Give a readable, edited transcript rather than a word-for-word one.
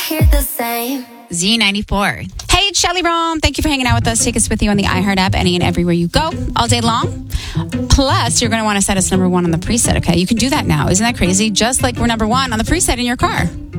hear the same. Z94. Hey, it's Shelly Rome. Thank you for hanging out with us. Take us with you on the iHeart app, any and everywhere you go, all day long. Plus, you're going to want to set us number one on the preset, okay? You can do that now. Isn't that crazy? Just like we're number one on the preset in your car.